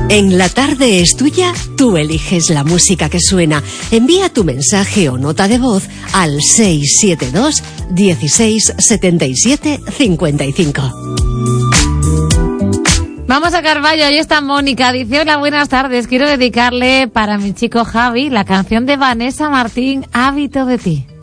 En La Tarde es Tuya, tú eliges la música que suena. Envía tu mensaje o nota de voz al 672 16 77 55. Vamos a Carballo, ahí está Mónica. Dice: hola, buenas tardes. Quiero dedicarle para mi chico Javi la canción de Vanessa Martín, Hábito de ti.